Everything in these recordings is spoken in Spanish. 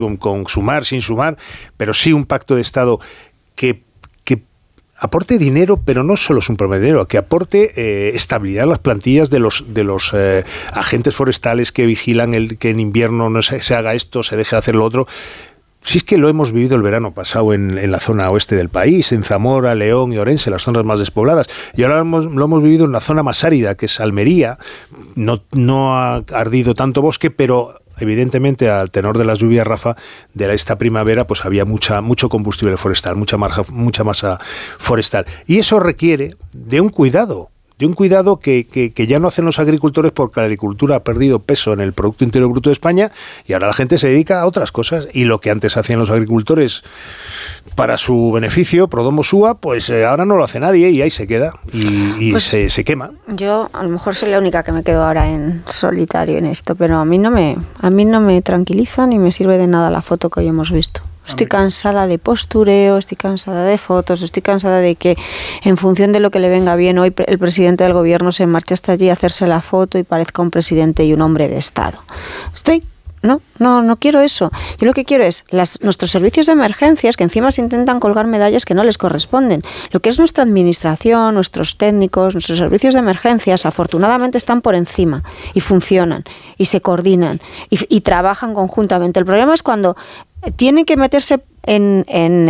con sumar, sin sumar, pero sí un pacto de Estado que aporte dinero, pero no solo es un problema de dinero, que aporte estabilidad a las plantillas de los agentes forestales que vigilan que en invierno no se haga esto, se deje de hacer lo otro. Si es que lo hemos vivido el verano pasado en la zona oeste del país, en Zamora, León y Orense, las zonas más despobladas. Y ahora lo hemos vivido en la zona más árida, que es Almería. No ha ardido tanto bosque, pero evidentemente al tenor de las lluvias, Rafa, de esta primavera, pues había mucho combustible forestal, mucha masa forestal. Y eso requiere de un cuidado que ya no hacen los agricultores, porque la agricultura ha perdido peso en el Producto Interior Bruto de España y ahora la gente se dedica a otras cosas, y lo que antes hacían los agricultores para su beneficio, pro domo sua, pues ahora no lo hace nadie y ahí se queda y pues se quema. Yo a lo mejor soy la única que me quedo ahora en solitario en esto, pero a mí no me tranquiliza ni me sirve de nada la foto que hoy hemos visto. Estoy cansada de postureo, estoy cansada de fotos, estoy cansada de que en función de lo que le venga bien hoy el presidente del gobierno se marche hasta allí a hacerse la foto y parezca un presidente y un hombre de Estado. No quiero eso. Yo lo que quiero es nuestros servicios de emergencias, que encima se intentan colgar medallas que no les corresponden. Lo que es nuestra administración, nuestros técnicos, nuestros servicios de emergencias, afortunadamente están por encima y funcionan y se coordinan y trabajan conjuntamente. El problema es cuando tienen que meterse en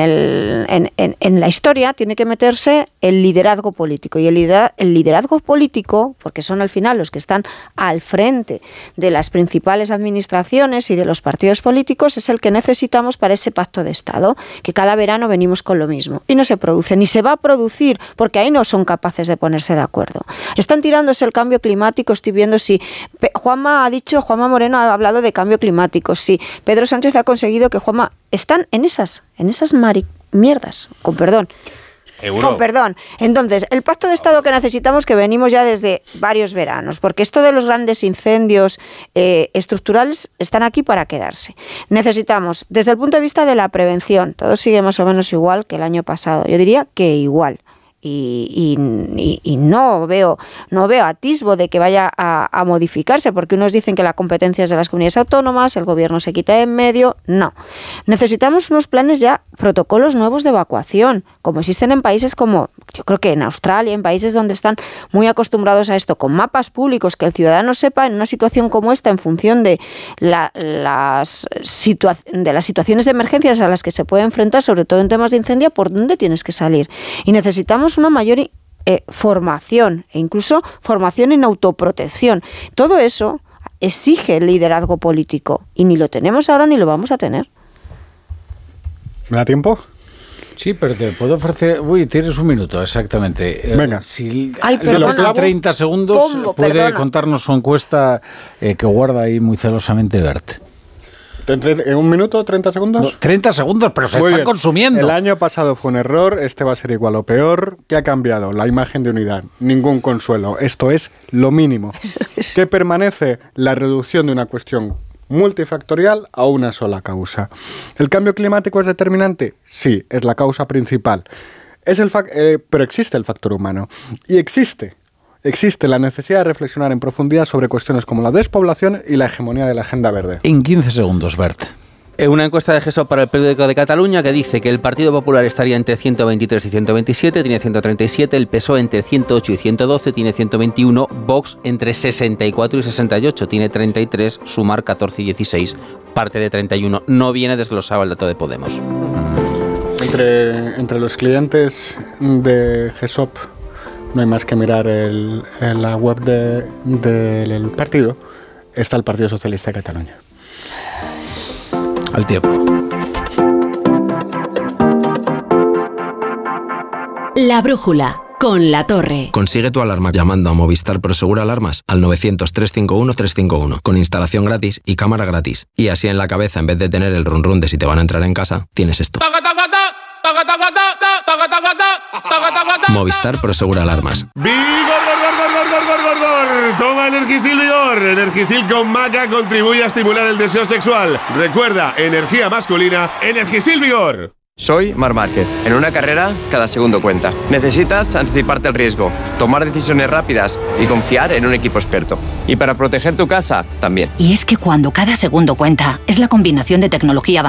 la historia, tiene que meterse el liderazgo político. Y el liderazgo político, porque son al final los que están al frente de las principales administraciones y de los partidos políticos, es el que necesitamos para ese pacto de Estado, que cada verano venimos con lo mismo. Y no se produce, ni se va a producir, porque ahí no son capaces de ponerse de acuerdo. Están tirándose el cambio climático. Estoy viendo si Juanma Moreno ha hablado de cambio climático, si Pedro Sánchez ha conseguido que Juanma... Están en esas mierdas, con perdón. Con perdón. Entonces, el pacto de Estado que necesitamos, que venimos ya desde varios veranos, porque esto de los grandes incendios estructurales están aquí para quedarse. Necesitamos, desde el punto de vista de la prevención, todo sigue más o menos igual que el año pasado. Yo diría que igual. Y no veo atisbo de que vaya a modificarse, porque unos dicen que la competencia es de las comunidades autónomas, el gobierno se quita de en medio. No. Necesitamos unos planes ya, protocolos nuevos de evacuación, como existen en países como, yo creo que en Australia, en países donde están muy acostumbrados a esto, con mapas públicos, que el ciudadano sepa en una situación como esta, en función de las situaciones de emergencias a las que se puede enfrentar, sobre todo en temas de incendio, por dónde tienes que salir. Y necesitamos una mayor formación, e incluso formación en autoprotección. Todo eso exige liderazgo político, y ni lo tenemos ahora ni lo vamos a tener. ¿Me da tiempo? Sí, pero te puedo ofrecer... Uy, tienes un minuto, exactamente. Venga. Si lo que 30 segundos, puede contarnos su encuesta que guarda ahí muy celosamente Bert. ¿En un minuto, 30 segundos? No, 30 segundos, pero se están consumiendo. El año pasado fue un error, este va a ser igual o peor. ¿Qué ha cambiado? La imagen de unidad. Ningún consuelo. Esto es lo mínimo. ¿Qué permanece? La reducción de una cuestión multifactorial a una sola causa. ¿El cambio climático es determinante? Sí, es la causa principal. Pero existe el factor humano. Y existe la necesidad de reflexionar en profundidad sobre cuestiones como la despoblación y la hegemonía de la agenda verde. En 15 segundos, Bert. Una encuesta de GESOP para el periódico de Cataluña que dice que el Partido Popular estaría entre 123 y 127, tiene 137, el PSOE entre 108 y 112, tiene 121, Vox entre 64 y 68, tiene 33, Sumar 14 y 16, parte de 31. No viene desglosado el dato de Podemos. Entre los clientes de GESOP no hay más que mirar en la web del partido, está el Partido Socialista de Cataluña. Al tiempo. La brújula con La Torre. Consigue tu alarma llamando a Movistar Prosegur Alarmas al 900-351-351 con instalación gratis y cámara gratis. Y así en la cabeza, en vez de tener el run run de si te van a entrar en casa, tienes esto. Movistar Prosegur Alarmas. ¡Vigor! Toma Energisil Vigor. Energisil con maca contribuye a estimular el deseo sexual. Recuerda, energía masculina, Energisil Vigor. Soy Marc Márquez. En una carrera, cada segundo cuenta. Necesitas anticiparte al riesgo, tomar decisiones rápidas y confiar en un equipo experto. Y para proteger tu casa, también. Y es que cuando cada segundo cuenta, es la combinación de tecnología avanzada